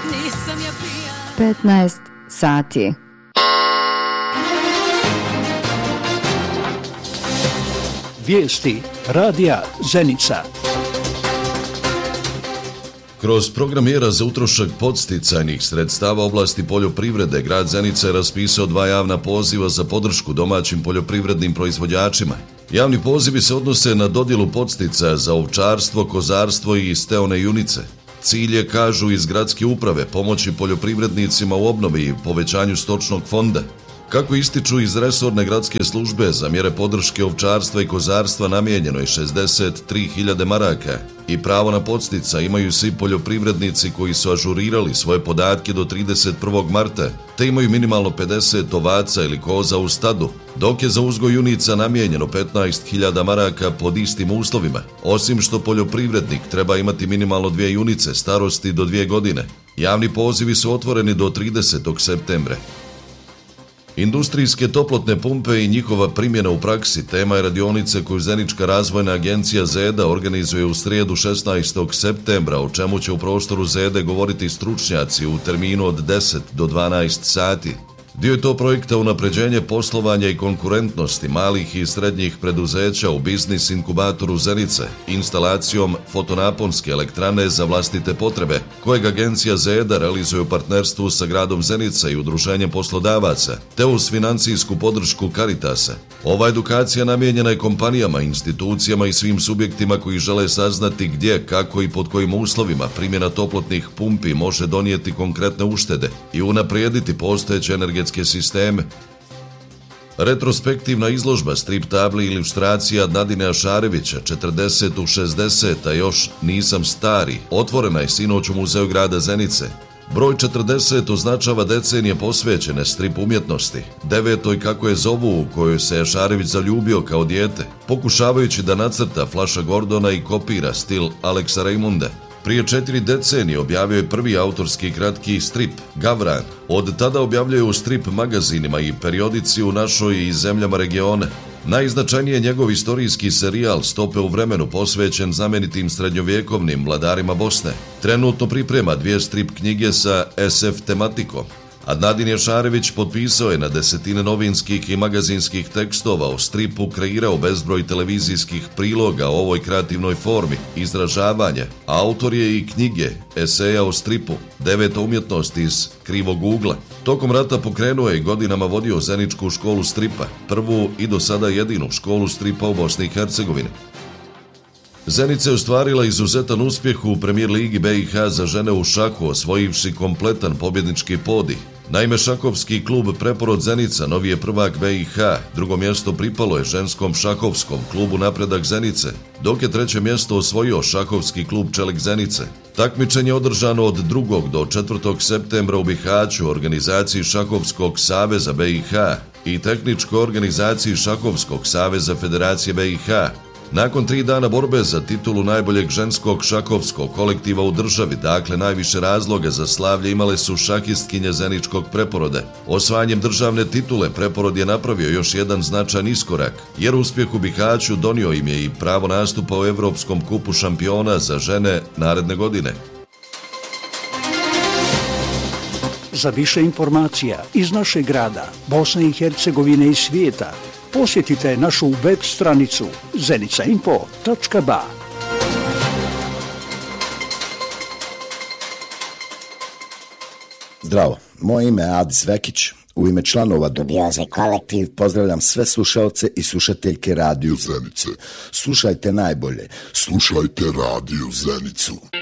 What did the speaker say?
15 sati. Vijesti radija Zenica. Kroz program mjera za utrošak podsticajnih sredstava oblasti poljoprivrede, grad Zenica je raspisao 2 javna poziva za podršku domaćim poljoprivrednim proizvođačima. Javni pozivi se odnose na dodjelu podsticaja za ovčarstvo, kozarstvo i steone junice. Cilj je, kažu iz gradske uprave, pomoći poljoprivrednicima u obnovi i povećanju stočnog fonda. Kako ističu iz resorne gradske službe, za mjere podrške ovčarstva i kozarstva namijenjeno je 63.000 maraka i pravo na podsticaj imaju svi poljoprivrednici koji su ažurirali svoje podatke do 31. marta, te imaju minimalno 50 ovaca ili koza u stadu, dok je za uzgoj junica namijenjeno 15.000 maraka pod istim uslovima, osim što poljoprivrednik treba imati minimalno 2 junice starosti do 2 godine. Javni pozivi su otvoreni do 30. septembra. Industrijske toplotne pumpe i njihova primjena u praksi tema je radionice koju Zenička razvojna agencija ZEDA organizuje u srijedu 16. septembra, o čemu će u prostoru ZEDE govoriti stručnjaci u terminu od 10 do 12 sati. Dio je to projekta unapređenje poslovanja i konkurentnosti malih i srednjih preduzeća u biznis inkubatoru Zenice, instalacijom fotonaponske elektrane za vlastite potrebe, kojeg agencija ZEDA realizuje u partnerstvu sa gradom Zenica i udruženjem poslodavaca, te uz financijsku podršku Caritasa. Ova edukacija namijenjena je kompanijama, institucijama i svim subjektima koji žele saznati gdje, kako i pod kojim uslovima primjena toplotnih pumpi može donijeti konkretne uštede i unaprijediti postojeće energetske sisteme. Retrospektivna izložba strip tabli i ilustracija Nadine Ašarevića 40 u 60, a još nisam stari, otvorena je sinoć u Muzeju grada Zenice. Broj 40 označava decenije posvećene strip umjetnosti, 9. kako je zovu u kojoj se Ašarević zaljubio kao dijete, pokušavajući da nacrta Flasha Gordona i kopira stil Alexa Raymonda. Prije 4 decenije objavio je prvi autorski kratki strip, Gavran. Od tada objavljuje u strip magazinima i periodici u našoj i zemljama regiona. Najznačajniji je njegov istorijski serijal Stope u vremenu posvećen znamenitim srednjovjekovnim vladarima Bosne. Trenutno priprema 2 strip knjige sa SF tematikom. Nadin Ašarević potpisao je na desetine novinskih i magazinskih tekstova o stripu, kreirao bezbroj televizijskih priloga o ovoj kreativnoj formi, izražavanje. Autor je i knjige, eseja o stripu, 9. umjetnost iz krivog ugla. Tokom rata pokrenuo je i godinama vodio Zeničku školu stripa, prvu i do sada jedinu školu stripa u Bosni i Hercegovini. Zenica je ostvarila izuzetan uspjeh u Premijer ligi BiH za žene u šahu, osvojivši kompletan pobjednički podij. Naime, šahovski klub Preporod Zenica novi je prvak BiH, drugo mjesto pripalo je ženskom šahovskom klubu Napredak Zenice, dok je 3. mjesto osvojio šahovski klub Čelik Zenice. Takmičenje je održano od 2. do 4. septembra u Bihaću u organizaciji Šahovskog saveza BiH i tehničkoj organizaciji Šahovskog saveza Federacije BiH. Nakon 3 dana borbe za titulu najboljeg ženskog šahovskog kolektiva u državi, dakle najviše razloga za slavlje imale su šahistkinje Zeničkog Preporoda. Osvajanjem državne titule Preporod je napravio još jedan značajan iskorak, jer uspjeh u Bihaću donio im je i pravo nastupa u Evropskom kupu šampiona za žene naredne godine. Za više informacija iz našeg grada, Bosne i Hercegovine i svijeta, posjetite našu web stranicu zenicainfo.ba. Zdravo, moje ime je Adis Vekić. U ime članova Dubioze kolektiv pozdravljam sve slušalce i slušateljke Radio Zenice. Slušajte najbolje. Slušajte Radio Zenicu.